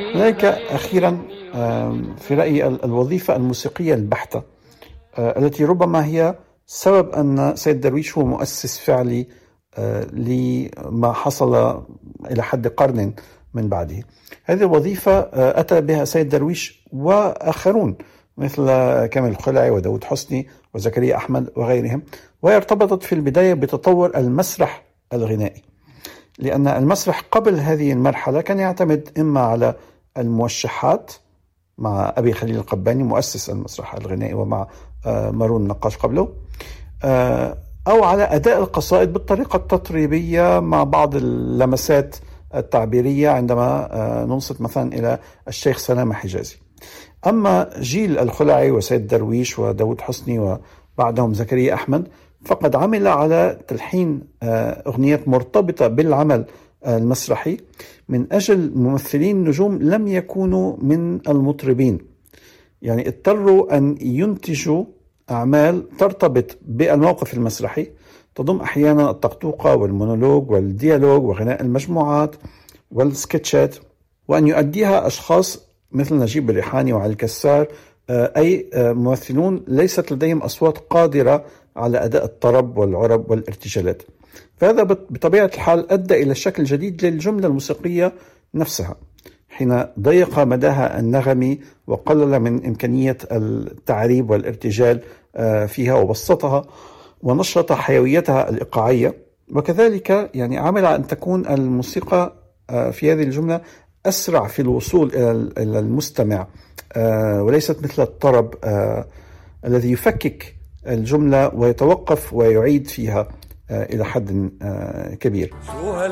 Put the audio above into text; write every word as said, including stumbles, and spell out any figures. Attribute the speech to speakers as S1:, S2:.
S1: هناك أخيرا في رأيي الوظيفة الموسيقية البحتة التي ربما هي سبب أن سيد درويش هو مؤسس فعلي لما حصل إلى حد قرن من بعده. هذه الوظيفة أتى بها سيد درويش وآخرون مثل كامل الخلعي وداود حسني وزكريا أحمد وغيرهم، وهي ارتبطت في البداية بتطور المسرح الغنائي، لأن المسرح قبل هذه المرحلة كان يعتمد إما على الموشحات مع أبي خليل القباني مؤسس المسرح الغنائي ومع مارون النقاش قبله، أو على أداء القصائد بالطريقة التطريبية مع بعض اللمسات التعبيرية عندما ننصت مثلا إلى الشيخ سلامة حجازي. أما جيل الخلعي وسيد درويش وداود حسني وبعدهم زكريا أحمد فقد عمل على تلحين أغنيات مرتبطة بالعمل المسرحي من أجل ممثلين نجوم لم يكونوا من المطربين، يعني اضطروا أن ينتجوا أعمال ترتبط بالموقف المسرحي، تضم أحيانا الطقطوقة والمونولوج والديالوج وغناء المجموعات والسكتشات، وأن يؤديها أشخاص مثل نجيب الريحاني وعلي الكسار، أي ممثلون ليست لديهم أصوات قادرة على أداء الطرب والعرب والارتجالات. فهذا بطبيعة الحال أدى إلى شكل جديد للجملة الموسيقية نفسها، حين ضيق مداها النغمي وقلل من إمكانية التعريب والارتجال فيها وبسطها ونشط حيويتها الإيقاعية. وكذلك يعني عمل أن تكون الموسيقى في هذه الجملة أسرع في الوصول إلى المستمع، وليست مثل الطرب الذي يفكك الجملة ويتوقف ويعيد فيها إلى حد كبير.